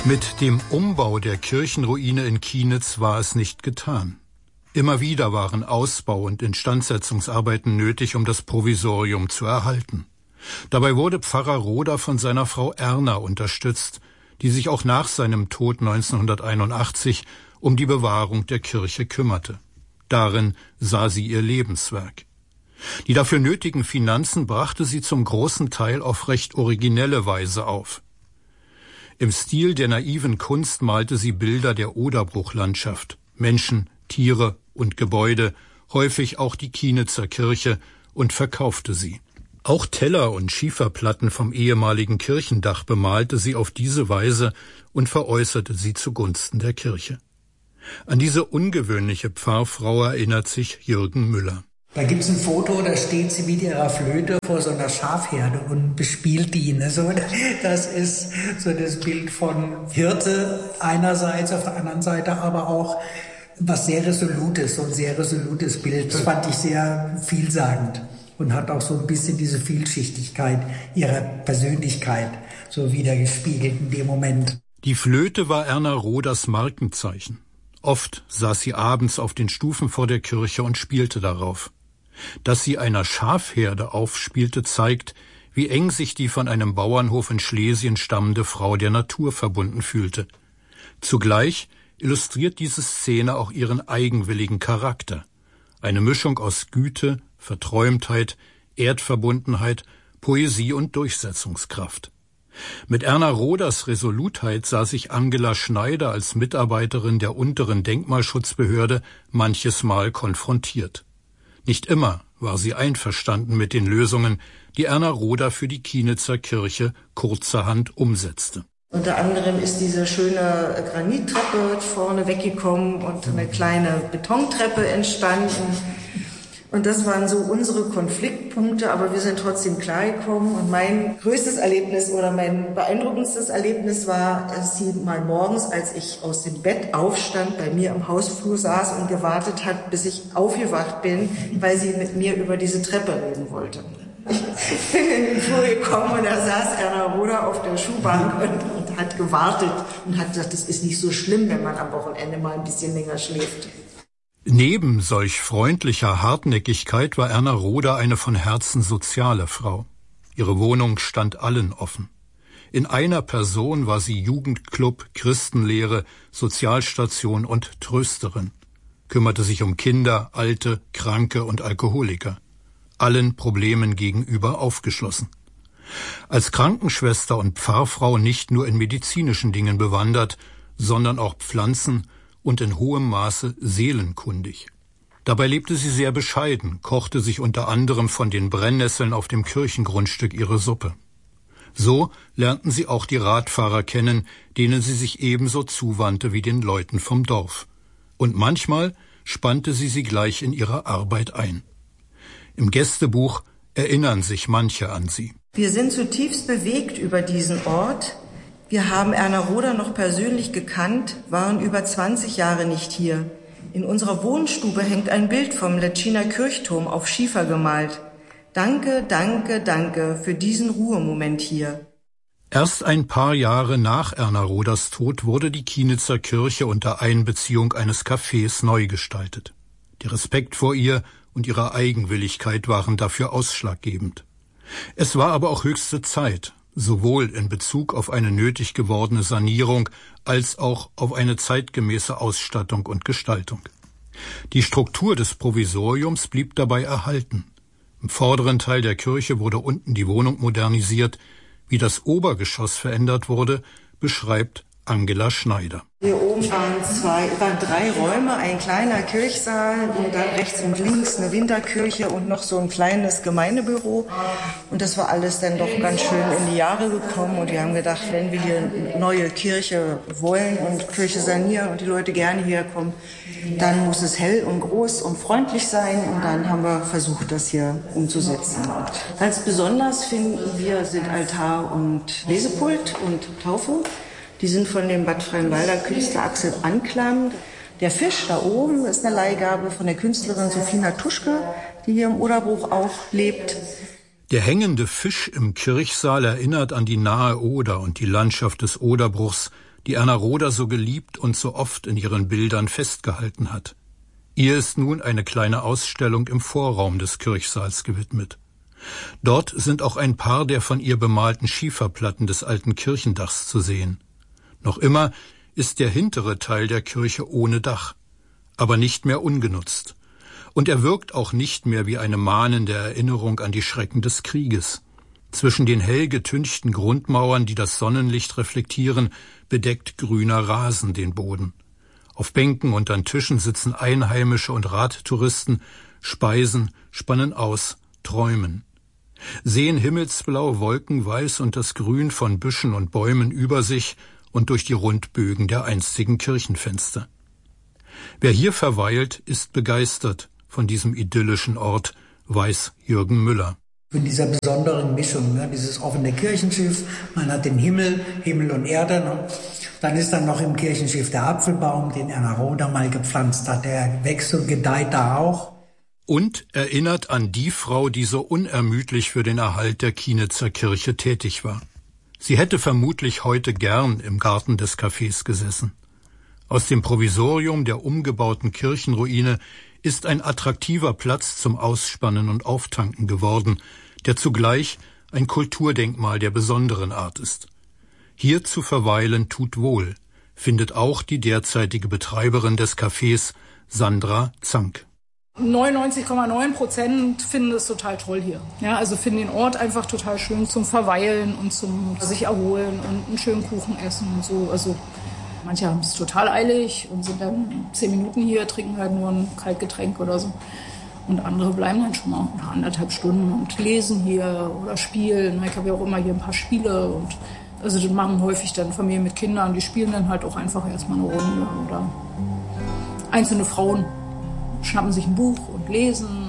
Mit dem Umbau der Kirchenruine in Kienitz war es nicht getan. Immer wieder waren Ausbau- und Instandsetzungsarbeiten nötig, um das Provisorium zu erhalten. Dabei wurde Pfarrer Roder von seiner Frau Erna unterstützt, die sich auch nach seinem Tod 1981 um die Bewahrung der Kirche kümmerte. Darin sah sie ihr Lebenswerk. Die dafür nötigen Finanzen brachte sie zum großen Teil auf recht originelle Weise auf. Im Stil der naiven Kunst malte sie Bilder der Oderbruchlandschaft, Menschen, Tiere und Gebäude, häufig auch die Kienitzer Kirche, und verkaufte sie. Auch Teller und Schieferplatten vom ehemaligen Kirchendach bemalte sie auf diese Weise und veräußerte sie zugunsten der Kirche. An diese ungewöhnliche Pfarrfrau erinnert sich Jürgen Müller. Da gibt's ein Foto, da steht sie mit ihrer Flöte vor so einer Schafherde und bespielt die. Ne? So, das ist so das Bild von Hirte einerseits, auf der anderen Seite aber auch was sehr Resolutes, so ein sehr resolutes Bild. Das fand ich sehr vielsagend und hat auch so ein bisschen diese Vielschichtigkeit ihrer Persönlichkeit so wiedergespiegelt in dem Moment. Die Flöte war Erna Roders Markenzeichen. Oft saß sie abends auf den Stufen vor der Kirche und spielte darauf. Dass sie einer Schafherde aufspielte, zeigt, wie eng sich die von einem Bauernhof in Schlesien stammende Frau der Natur verbunden fühlte. Zugleich illustriert diese Szene auch ihren eigenwilligen Charakter. Eine Mischung aus Güte, Verträumtheit, Erdverbundenheit, Poesie und Durchsetzungskraft. Mit Erna Roders Resolutheit sah sich Angela Schneider als Mitarbeiterin der unteren Denkmalschutzbehörde manches Mal konfrontiert. Nicht immer war sie einverstanden mit den Lösungen, die Erna Roder für die Kienitzer Kirche kurzerhand umsetzte. Unter anderem ist diese schöne Granittreppe vorne weggekommen und eine kleine Betontreppe entstanden. Und das waren so unsere Konfliktpunkte, aber wir sind trotzdem klargekommen. Und mein größtes Erlebnis oder mein beeindruckendstes Erlebnis war, dass sie mal morgens, als ich aus dem Bett aufstand, bei mir im Hausflur saß und gewartet hat, bis ich aufgewacht bin, weil sie mit mir über diese Treppe reden wollte. Ich bin in den Flur gekommen und da saß Erna Roder auf der Schuhbank und hat gewartet und hat gesagt, das ist nicht so schlimm, wenn man am Wochenende mal ein bisschen länger schläft. Neben solch freundlicher Hartnäckigkeit war Erna Roder eine von Herzen soziale Frau. Ihre Wohnung stand allen offen. In einer Person war sie Jugendclub, Christenlehre, Sozialstation und Trösterin, kümmerte sich um Kinder, Alte, Kranke und Alkoholiker, allen Problemen gegenüber aufgeschlossen. Als Krankenschwester und Pfarrfrau nicht nur in medizinischen Dingen bewandert, sondern auch Pflanzen- und in hohem Maße seelenkundig. Dabei lebte sie sehr bescheiden, kochte sich unter anderem von den Brennnesseln auf dem Kirchengrundstück ihre Suppe. So lernten sie auch die Radfahrer kennen, denen sie sich ebenso zuwandte wie den Leuten vom Dorf. Und manchmal spannte sie gleich in ihre Arbeit ein. Im Gästebuch erinnern sich manche an sie. Wir sind zutiefst bewegt über diesen Ort. Wir haben Erna Roder noch persönlich gekannt, waren über 20 Jahre nicht hier. In unserer Wohnstube hängt ein Bild vom Lettschiner Kirchturm auf Schiefer gemalt. Danke, danke, danke für diesen Ruhemoment hier. Erst ein paar Jahre nach Erna Roders Tod wurde die Kienitzer Kirche unter Einbeziehung eines Cafés neu gestaltet. Der Respekt vor ihr und ihre Eigenwilligkeit waren dafür ausschlaggebend. Es war aber auch höchste Zeit, sowohl in Bezug auf eine nötig gewordene Sanierung als auch auf eine zeitgemäße Ausstattung und Gestaltung. Die Struktur des Provisoriums blieb dabei erhalten. Im vorderen Teil der Kirche wurde unten die Wohnung modernisiert. Wie das Obergeschoss verändert wurde, beschreibt Angela Schneider. Hier oben waren 3 Räume, ein kleiner Kirchsaal und dann rechts und links eine Winterkirche und noch so ein kleines Gemeindebüro. Und das war alles dann doch ganz schön in die Jahre gekommen. Und wir haben gedacht, wenn wir hier eine neue Kirche wollen und Kirche sanieren und die Leute gerne hierher kommen, dann muss es hell und groß und freundlich sein. Und dann haben wir versucht, das hier umzusetzen. Und ganz besonders finden wir sind Altar und Lesepult und Taufe. Die sind von dem Bad Freienwalder Künstler Axel Anklam. Der Fisch da oben ist eine Leihgabe von der Künstlerin Sophie Tuschke, die hier im Oderbruch auch lebt. Der hängende Fisch im Kirchsaal erinnert an die nahe Oder und die Landschaft des Oderbruchs, die Erna Roder so geliebt und so oft in ihren Bildern festgehalten hat. Ihr ist nun eine kleine Ausstellung im Vorraum des Kirchsaals gewidmet. Dort sind auch ein paar der von ihr bemalten Schieferplatten des alten Kirchendachs zu sehen. Noch immer ist der hintere Teil der Kirche ohne Dach, aber nicht mehr ungenutzt. Und er wirkt auch nicht mehr wie eine mahnende Erinnerung an die Schrecken des Krieges. Zwischen den hell getünchten Grundmauern, die das Sonnenlicht reflektieren, bedeckt grüner Rasen den Boden. Auf Bänken und an Tischen sitzen Einheimische und Radtouristen, speisen, spannen aus, träumen. Sehen himmelsblau, wolkenweiß und das Grün von Büschen und Bäumen über sich und durch die Rundbögen der einstigen Kirchenfenster. Wer hier verweilt, ist begeistert von diesem idyllischen Ort, weiß Jürgen Müller. In dieser besonderen Mischung, ne, dieses offene Kirchenschiff, man hat den Himmel und Erde, ne? Dann ist dann noch im Kirchenschiff der Apfelbaum, den Erna Roder mal gepflanzt hat, der wächst und gedeiht da auch. Und erinnert an die Frau, die so unermüdlich für den Erhalt der Kienitzer Kirche tätig war. Sie hätte vermutlich heute gern im Garten des Cafés gesessen. Aus dem Provisorium der umgebauten Kirchenruine ist ein attraktiver Platz zum Ausspannen und Auftanken geworden, der zugleich ein Kulturdenkmal der besonderen Art ist. Hier zu verweilen tut wohl, findet auch die derzeitige Betreiberin des Cafés, Sandra Zank. 99,9% finden es total toll hier. Ja, also finden den Ort einfach total schön zum Verweilen und zum sich erholen und einen schönen Kuchen essen und so. Also manche haben es total eilig und sind dann 10 Minuten hier, trinken halt nur ein Kaltgetränk oder so. Und andere bleiben dann schon mal 1,5 Stunden und lesen hier oder spielen. Ich habe ja auch immer hier ein paar Spiele. Und also das machen häufig dann Familien mit Kindern. Die spielen dann halt auch einfach erstmal eine Runde. Oder einzelne Frauen schnappen sich ein Buch und lesen